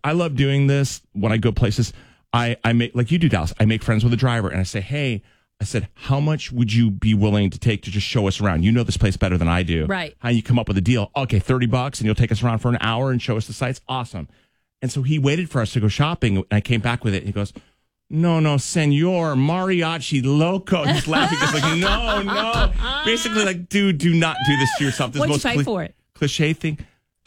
I love doing this when I go places. I make, like you do, Dallas, I make friends with the driver and I say, hey, I said, how much would you be willing to take to just show us around? You know this place better than I do. Right. How you come up with a deal? Okay, $30 and you'll take us around for an hour and show us the sights? Awesome. And so he waited for us to go shopping and I came back with it and he goes, no, senor, mariachi loco. He's laughing. He's like, no. Basically, like, dude, do not do this to yourself. This What'd you pay for it? Cliche thing,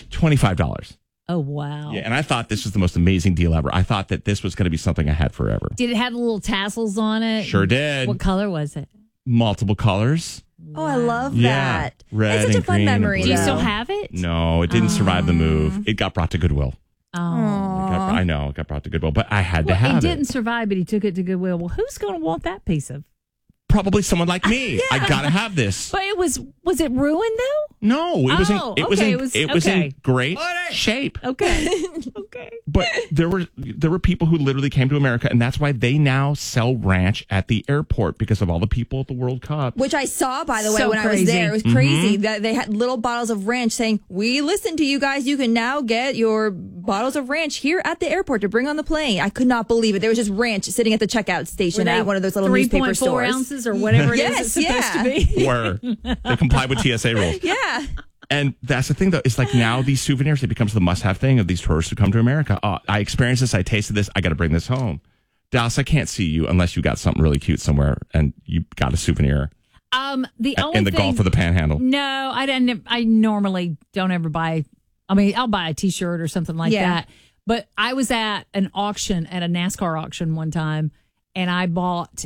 $25. Oh, wow. Yeah, and I thought this was the most amazing deal ever. I thought that this was going to be something I had forever. Did it have the little tassels on it? Sure did. What color was it? Multiple colors. Oh, I love Yeah. that. Red It's such a and fun green and memory. blue. Do you though. still have it? No, it didn't survive the move. It got brought to Goodwill. Oh. I know, it got brought to Goodwill, but I had to Well, have it didn't survive, but he took it to Goodwill. Well, who's going to want that piece of? Probably someone like me. I got to have this. But was it ruined though? No, it was Oh, it was okay, in okay. great shape. Okay. Okay. But there were people who literally came to America, and that's why they now sell ranch at the airport because of all the people at the World Cup. Which I saw, by the way, So when I was crazy. there. It was crazy that they had little bottles of ranch saying, we listen to you guys. You can now get your bottles of ranch here at the airport to bring on the plane. I could not believe it. There was just ranch sitting at the checkout station at one of those little newspaper 3.4 stores. ounces or whatever it is it's supposed to be. Where they comply with TSA rules. Yeah. And that's the thing, though. It's like now these souvenirs, it becomes the must-have thing of these tourists who come to America. I experienced this. I tasted this. I got to bring this home. Dallas, I can't see you unless you got something really cute somewhere and you got a souvenir The only in the thing, Gulf of the Panhandle. No, I didn't. I normally don't ever buy. I mean, I'll buy a T-shirt or something like that. But I was at an auction, at a NASCAR auction one time, and I bought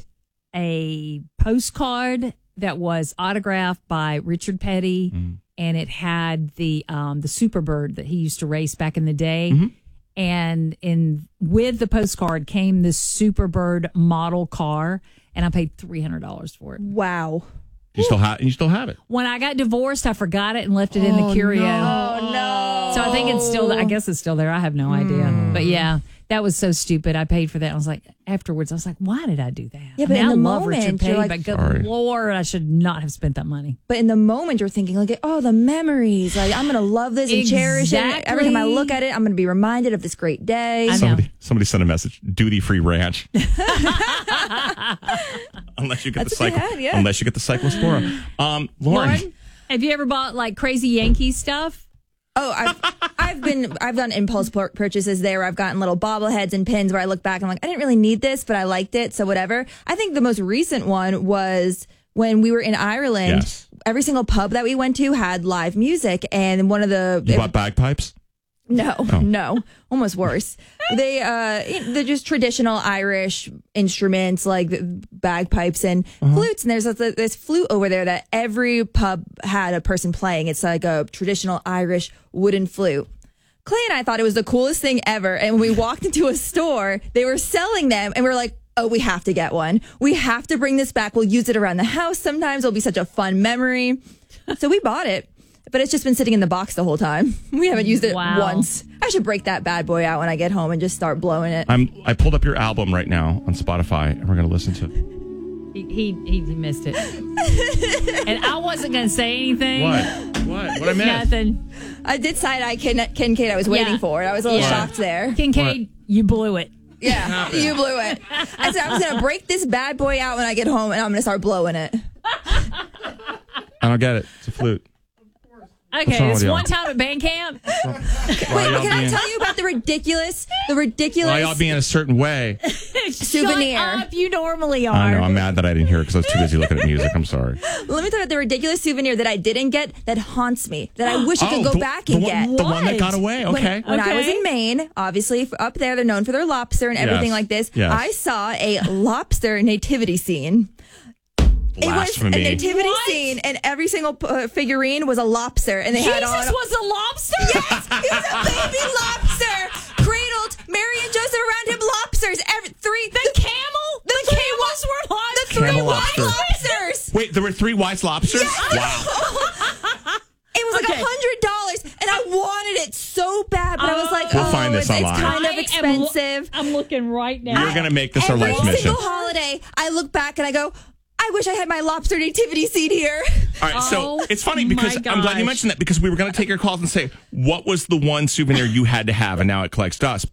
a postcard that was autographed by Richard Petty, and it had the Superbird that he used to race back in the day. And with the postcard came this Superbird model car, and I paid $300 for it. Wow. You still have it. When I got divorced, I forgot it and left it in the curio. Oh, no. So I think it's still. I guess it's still there. I have no idea. But yeah, that was so stupid. I paid for that. I was like, afterwards, I was like, why did I do that? Yeah, but I mean, in the I love moment, Richard Petty, you're like, but good Sorry. Lord, I should not have spent that money. But in the moment, you're thinking, like, oh, the memories. Like, I'm going to love this and cherish it. Exactly. Every time I look at it, I'm going to be reminded of this great day. I know. Somebody sent a message. Duty-free ranch. Unless you get That's what they had, yeah. Unless you get the Cyclospora. Lauren. Have you ever bought like crazy Yankee stuff? Oh, I've done impulse purchases there where I've gotten little bobbleheads and pins where I look back and I'm like, I didn't really need this, but I liked it, so whatever. I think the most recent one was when we were in Ireland. Yes. Every single pub that we went to had live music, and one of You bought bagpipes? No, almost worse. They're just traditional Irish instruments like bagpipes and flutes. And there's this flute over there that every pub had a person playing. It's like a traditional Irish wooden flute. Clay and I thought it was the coolest thing ever. And when we walked into a store, they were selling them, and we were like, oh, we have to get one. We have to bring this back. We'll use it around the house sometimes. It'll be such a fun memory. So we bought it. But it's just been sitting in the box the whole time. We haven't used it once. I should break that bad boy out when I get home and just start blowing it. I pulled up your album right now on Spotify, and we're going to listen to it. He missed it, and I wasn't going to say anything. What I missed? Nothing. I did side-eye Kincaid I was waiting for. I was a little shocked there. Kincaid, you blew it. Yeah, you blew it. I said I was going to break this bad boy out when I get home, and I'm going to start blowing it. I don't get it. It's a flute. Okay, it's one time at band camp. Wait, can I tell you about the ridiculous Why y'all being a certain way? souvenir? Shut up, you normally are. I know. I'm mad that I didn't hear it because I was too busy looking at music. I'm sorry. Let me tell you about the ridiculous souvenir that I didn't get that haunts me, that I wish I could go back and get. The one that got away. Okay. When I was in Maine, obviously up there, they're known for their lobster and everything like this. Yes. I saw a lobster nativity scene. It was a nativity scene, and every single figurine was a lobster, and they had on. Jesus was a lobster. Yes, he was a baby lobster, cradled. Mary and Joseph around him, lobsters. Three. The camel. The camels were lobsters. The three Camel white lobster. lobsters. Wait, there were 3 white lobsters? Yes. Wow. It was like $100, and I wanted it so bad, but I was like, We'll find this it's online. kind of expensive. I'm looking right now. You're going to make this our life Every mission. single holiday, I look back and I go, I wish I had my lobster nativity scene here. All right, so Oh, it's funny because my I'm glad you gosh. mentioned that because we were going to take your calls and say, what was the one souvenir you had to have? And now it collects dust.